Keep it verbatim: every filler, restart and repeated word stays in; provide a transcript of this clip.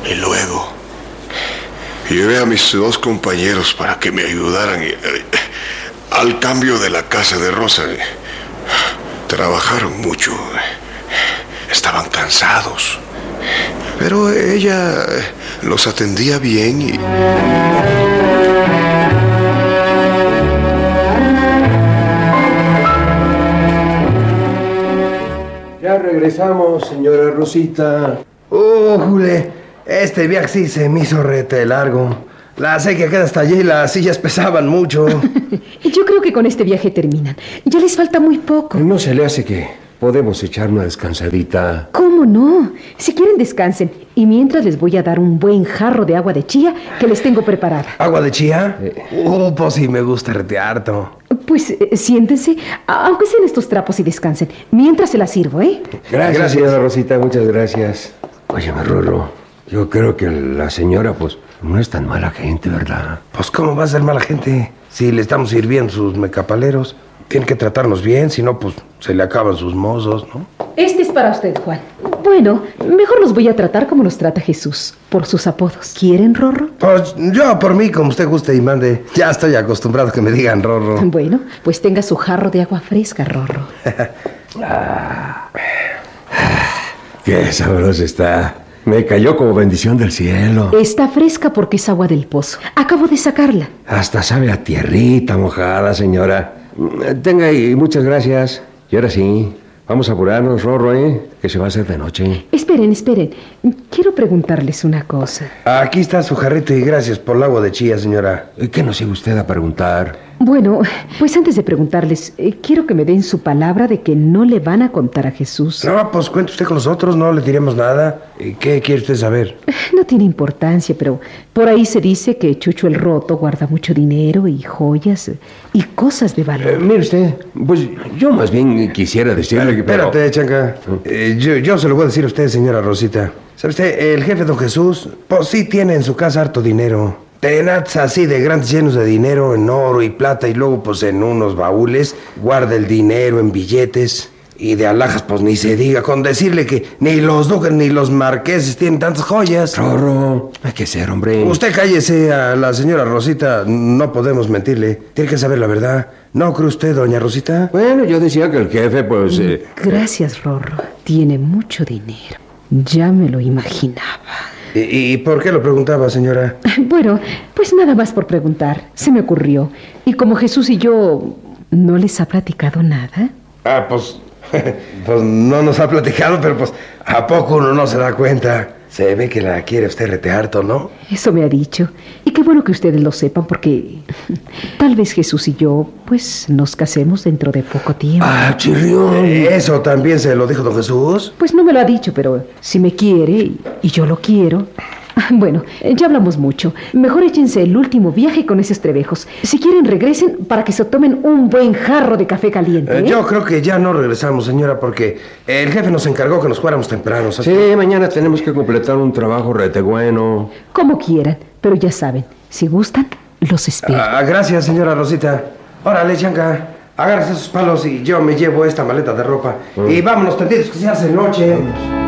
Y luego llevé a mis dos compañeros para que me ayudaran y, eh, al cambio de la casa de Rosa. Trabajaron mucho. Estaban cansados. Pero ella los atendía bien y... Ya regresamos, señora Rosita. Oh, Jule, este viaje sí se me hizo rete largo. La sequía queda hasta allí y las sillas pesaban mucho. Yo creo que con este viaje terminan. Ya les falta muy poco. ¿No se le hace que podemos echar una descansadita? ¿Cómo no? Si quieren, descansen. Y mientras les voy a dar un buen jarro de agua de chía que les tengo preparada. ¿Agua de chía? Eh. Oh, pues sí me gusta rete harto. Pues eh, siéntense, aunque sean estos trapos, y descansen. Mientras se la sirvo, ¿eh? Gracias, gracias, señora Rosita, muchas gracias. Óyeme, Rorro, yo creo que la señora, pues, no es tan mala gente, ¿verdad? Pues, ¿cómo va a ser mala gente? Si le estamos sirviendo sus mecapaleros. Tiene que tratarnos bien, si no, pues, se le acaban sus mozos, ¿no? Este es para usted, Juan. Bueno, mejor los voy a tratar como los trata Jesús, por sus apodos. ¿Quieren, Rorro? Pues yo, por mí, como usted guste y mande. Ya estoy acostumbrado a que me digan Rorro. Bueno, pues tenga su jarro de agua fresca, Rorro. ah, ¡Qué sabroso está! Me cayó como bendición del cielo. Está fresca porque es agua del pozo. Acabo de sacarla. Hasta sabe a tierrita mojada, señora. Tenga y muchas gracias. Y ahora sí, vamos a apurarnos, Rorro, ¿eh? Que se va a hacer de noche. Esperen, esperen. Quiero preguntarles una cosa. Aquí está su jarrito y gracias por el agua de chía, señora. ¿Qué nos iba usted a preguntar? Bueno, pues antes de preguntarles, eh, quiero que me den su palabra de que no le van a contar a Jesús. No, pues cuente usted con nosotros, no le diremos nada. ¿Qué quiere usted saber? No tiene importancia, pero por ahí se dice que Chucho el Roto guarda mucho dinero y joyas y cosas de valor. Eh, mire usted, pues yo más bien quisiera decirle que... Pero... Espérate, Chanca. Eh, yo, yo se lo voy a decir a usted, señora Rosita. ¿Sabe usted? El jefe don Jesús, pues sí tiene en su casa harto dinero. Tenazas así de grandes llenos de dinero en oro y plata y luego pues en unos baúles guarda el dinero en billetes y de alhajas pues ni se diga, con decirle que ni los duques ni los marqueses tienen tantas joyas. Rorro, hay que ser, hombre. Usted cállese, a la señora Rosita no podemos mentirle, tiene que saber la verdad. ¿No cree usted, doña Rosita? Bueno, yo decía que el jefe pues... Eh... Gracias, Rorro, tiene mucho dinero, ya me lo imaginaba. ¿Y, ¿Y por qué lo preguntaba, señora? Bueno, pues nada más por preguntar. Se me ocurrió. Y como Jesús y yo no les ha platicado nada. Ah, pues... Pues no nos ha platicado, pero pues... ¿A poco uno no se da cuenta? Se ve que la quiere usted rete harto, ¿no? Eso me ha dicho. Y qué bueno que ustedes lo sepan, porque... Tal vez Jesús y yo, pues, nos casemos dentro de poco tiempo. ¡Ah, chirrión! ¿Eso también se lo dijo don Jesús? Pues no me lo ha dicho, pero si me quiere y, y yo lo quiero... Bueno, ya hablamos mucho. Mejor échense el último viaje con esos trebejos. Si quieren, regresen para que se tomen un buen jarro de café caliente, ¿eh? Eh, yo creo que ya no regresamos, señora, porque el jefe nos encargó que nos fuéramos temprano, ¿sabes? Sí, mañana tenemos que completar un trabajo rete bueno. Como quieran, pero ya saben, si gustan, los espero. Ah, gracias, señora Rosita. Órale, Chanca, agárrese esos palos y yo me llevo esta maleta de ropa. Mm. Y vámonos, tendidos, que se hace noche. Vamos.